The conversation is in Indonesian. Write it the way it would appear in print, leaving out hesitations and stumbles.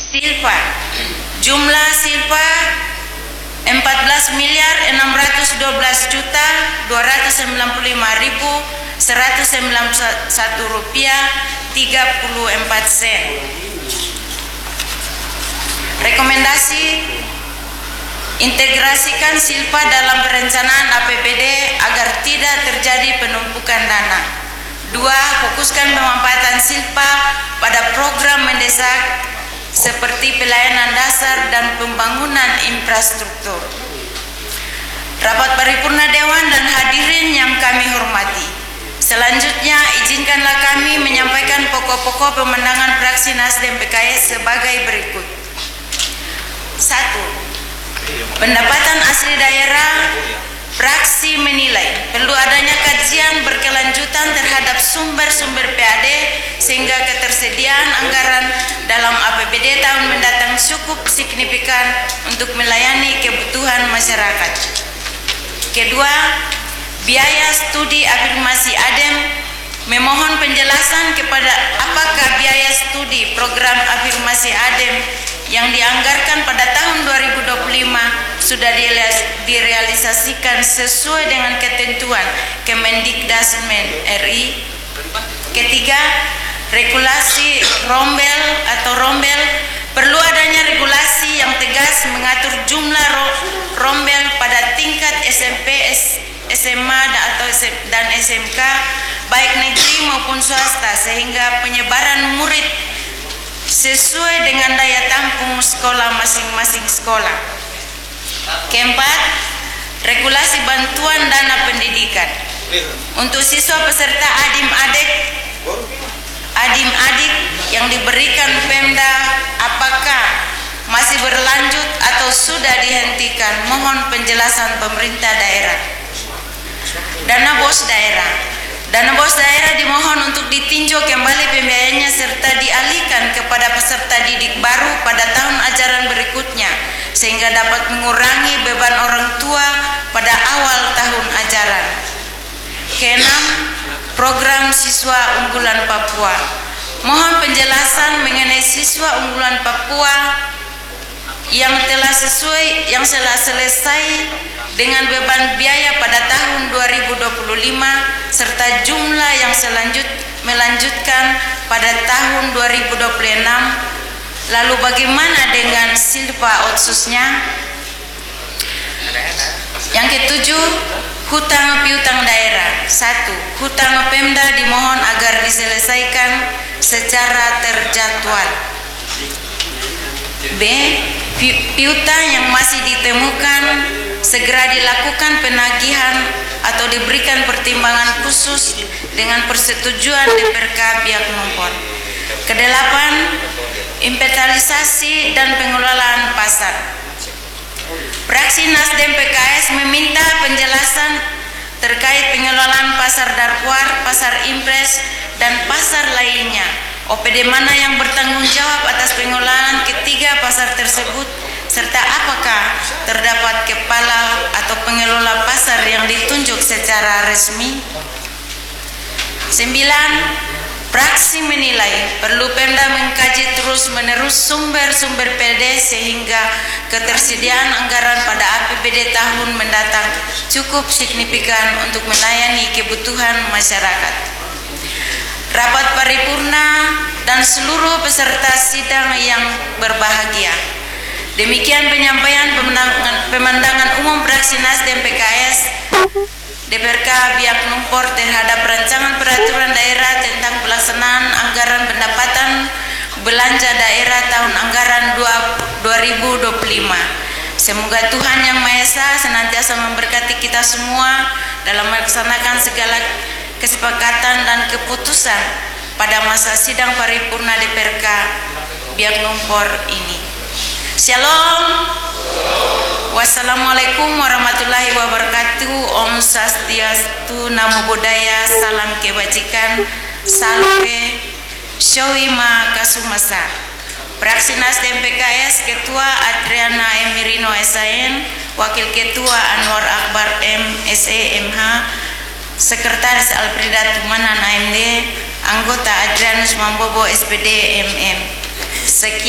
Silpa, jumlah silpa 14.212.295.191 rupiah 34 sen. Rekomendasi: integrasikan silpa dalam perencanaan APBD agar tidak terjadi penumpukan dana. 2. Fokuskan pemanfaatan silpa pada program mendesak seperti pelayanan dasar dan pembangunan infrastruktur. Rapat paripurna Dewan dan hadirin yang kami hormati, selanjutnya izinkanlah kami menyampaikan pokok-pokok pemandangan fraksi Nasdem PKS sebagai berikut. 1. Pendapatan asli daerah. Fraksi menilai perlu adanya kajian berkelanjutan terhadap sumber-sumber PAD sehingga ketersediaan anggaran dalam APBD tahun mendatang cukup signifikan untuk melayani kebutuhan masyarakat. Kedua, biaya studi afirmasi ADEM. Memohon penjelasan kepada apakah biaya studi program afirmasi ADEM yang dianggarkan pada tahun 2025 sudah direalisasikan sesuai dengan ketentuan Kemendikdasmen RI. Ketiga, regulasi rombel atau rombel. Perlu adanya regulasi yang tegas mengatur jumlah rombel pada tingkat SMP, SMA dan SMK baik negeri maupun swasta sehingga penyebaran murid sesuai dengan daya tampung sekolah masing-masing sekolah. Keempat, regulasi bantuan dana pendidikan untuk siswa peserta adim-adik yang diberikan Pemda, apakah masih berlanjut atau sudah dihentikan? Mohon penjelasan pemerintah daerah. Dana BOS daerah. Dana BOS daerah dimohon untuk ditinjau kembali pembiayaannya serta dialihkan kepada peserta didik baru pada tahun ajaran berikutnya sehingga dapat mengurangi beban orang tua pada awal tahun ajaran. Keenam, program siswa unggulan Papua. Mohon penjelasan mengenai siswa unggulan Papua yang telah selesai dengan beban biaya pada tahun 2025 serta jumlah yang melanjutkan pada tahun 2026. Lalu bagaimana dengan silpa otsusnya? Yang ketujuh, hutang piutang daerah. 1. Hutang Pemda dimohon agar diselesaikan secara terjadwal. B. Piutang yang masih ditemukan segera dilakukan penagihan atau diberikan pertimbangan khusus dengan persetujuan DPRK pihak nomor. Kedelapan, inventarisasi dan pengelolaan pasar. Fraksi Nasdem PKS meminta penjelasan terkait pengelolaan pasar Darkwar, pasar Impres, dan pasar lainnya. OPD mana yang bertanggung jawab atas pengelolaan ketiga pasar tersebut, serta apakah terdapat kepala atau pengelola pasar yang ditunjuk secara resmi? 9. Fraksi menilai perlu Pemda mengkaji terus-menerus sumber-sumber PD sehingga ketersediaan anggaran pada APBD tahun mendatang cukup signifikan untuk melayani kebutuhan masyarakat. Rapat paripurna dan seluruh peserta sidang yang berbahagia. Demikian penyampaian pemandangan umum fraksi Nasdem PKS DPRK Biak Numpor terhadap rancangan peraturan daerah tentang pelaksanaan anggaran pendapatan belanja daerah tahun anggaran 2025. Semoga Tuhan Yang Maha Esa senantiasa memberkati kita semua dalam melaksanakan segala kesepakatan dan keputusan pada masa sidang paripurna DPRK Biak Numpor ini. Shalom. Wassalamualaikum warahmatullahi wabarakatuh. Om Swastiastu, Namo Buddhaya, salam kebajikan, salve, Showima Kasumasa. Fraksi Nasdem PKS, Ketua Adriana Emirino SAN, Wakil Ketua Anwar Akbar MSE MH, Sekretaris Alfreda Tumanan AMD, Anggota Adrianus Mambobo SPD MM. Sekian.